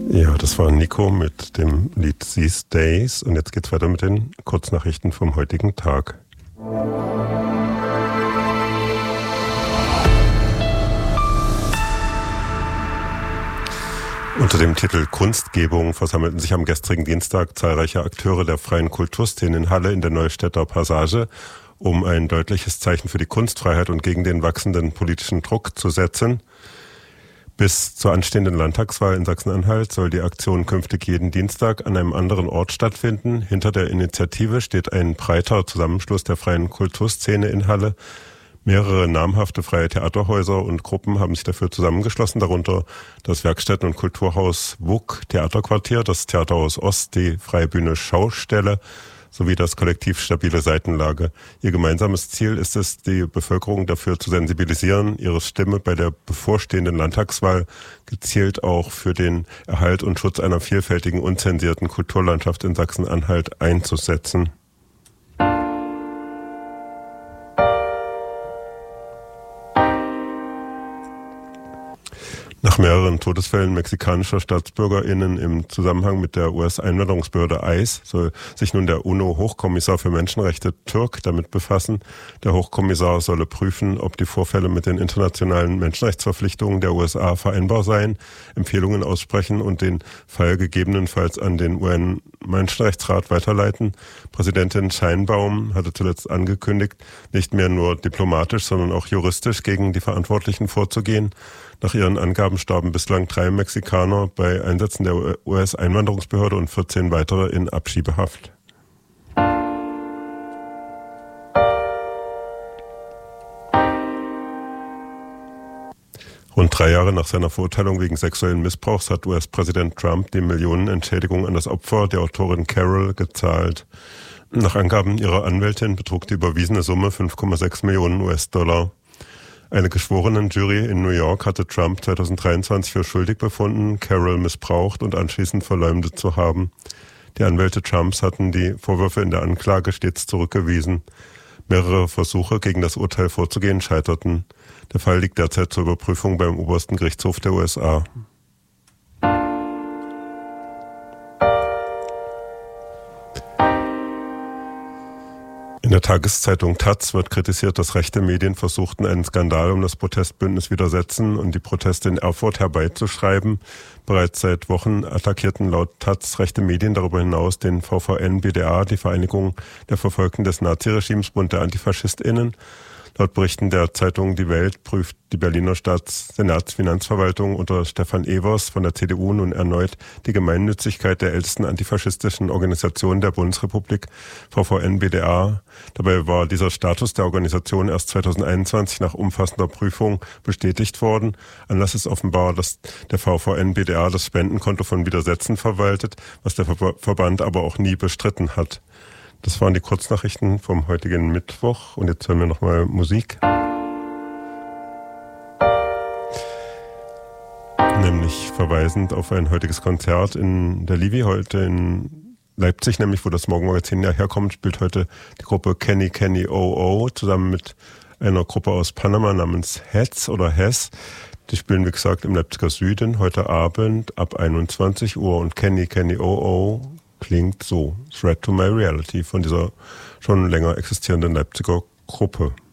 Ja, das war Nico mit dem Lied These Days und jetzt geht's weiter mit den Kurznachrichten vom heutigen Tag. Unter dem Titel Kunstgebung versammelten sich am gestrigen Dienstag zahlreiche Akteure der freien Kulturszene in Halle in der Neustädter Passage, um ein deutliches Zeichen für die Kunstfreiheit und gegen den wachsenden politischen Druck zu setzen. Bis zur anstehenden Landtagswahl in Sachsen-Anhalt soll die Aktion künftig jeden Dienstag an einem anderen Ort stattfinden. Hinter der Initiative steht ein breiter Zusammenschluss der freien Kulturszene in Halle. Mehrere namhafte freie Theaterhäuser und Gruppen haben sich dafür zusammengeschlossen, darunter das Werkstätten- und Kulturhaus WUK Theaterquartier, das Theaterhaus Ost, die Freie Bühne Schaustelle sowie das Kollektiv Stabile Seitenlage. Ihr gemeinsames Ziel ist es, die Bevölkerung dafür zu sensibilisieren, ihre Stimme bei der bevorstehenden Landtagswahl gezielt auch für den Erhalt und Schutz einer vielfältigen, unzensierten Kulturlandschaft in Sachsen-Anhalt einzusetzen. Nach mehreren Todesfällen mexikanischer StaatsbürgerInnen im Zusammenhang mit der US-Einwanderungsbehörde ICE soll sich nun der UNO-Hochkommissar für Menschenrechte Türk damit befassen. Der Hochkommissar solle prüfen, ob die Vorfälle mit den internationalen Menschenrechtsverpflichtungen der USA vereinbar seien, Empfehlungen aussprechen und den Fall gegebenenfalls an den UN-Menschenrechtsrat weiterleiten. Präsidentin Sheinbaum hatte zuletzt angekündigt, nicht mehr nur diplomatisch, sondern auch juristisch gegen die Verantwortlichen vorzugehen. Nach ihren Angaben starben bislang 3 Mexikaner bei Einsätzen der US-Einwanderungsbehörde und 14 weitere in Abschiebehaft. Rund 3 Jahre nach seiner Verurteilung wegen sexuellen Missbrauchs hat US-Präsident Trump die Millionenentschädigung an das Opfer, der Autorin Carol, gezahlt. Nach Angaben ihrer Anwältin betrug die überwiesene Summe 5,6 Millionen US-Dollar. Eine Geschworenenjury in New York hatte Trump 2023 für schuldig befunden, Carol missbraucht und anschließend verleumdet zu haben. Die Anwälte Trumps hatten die Vorwürfe in der Anklage stets zurückgewiesen. Mehrere Versuche, gegen das Urteil vorzugehen, scheiterten. Der Fall liegt derzeit zur Überprüfung beim obersten Gerichtshof der USA. In der Tageszeitung taz wird kritisiert, dass rechte Medien versuchten, einen Skandal um das Protestbündnis Widersetzen und die Proteste in Erfurt herbeizuschreiben. Bereits seit Wochen attackierten laut taz rechte Medien darüber hinaus den VVN-BdA, die Vereinigung der Verfolgten des Naziregimes, Bund der AntifaschistInnen. Laut Berichten der Zeitung Die Welt prüft die Berliner Senatsfinanzverwaltung unter Stefan Evers von der CDU nun erneut die Gemeinnützigkeit der ältesten antifaschistischen Organisation der Bundesrepublik, VVN-BdA. Dabei war dieser Status der Organisation erst 2021 nach umfassender Prüfung bestätigt worden. Anlass ist offenbar, dass der VVN-BdA das Spendenkonto von Widersetzen verwaltet, was der Verband aber auch nie bestritten hat. Das waren die Kurznachrichten vom heutigen Mittwoch und jetzt hören wir nochmal Musik. Nämlich verweisend auf ein heutiges Konzert in der Livi, heute in Leipzig, nämlich wo das Morgenmagazin ja herkommt, spielt heute die Gruppe Kenny Kenny OO zusammen mit einer Gruppe aus Panama namens Hetz oder Hess. Die spielen, wie gesagt, im Leipziger Süden heute Abend ab 21 Uhr und Kenny Kenny OO klingt so. Threat to My Reality von dieser schon länger existierenden Leipziger Gruppe.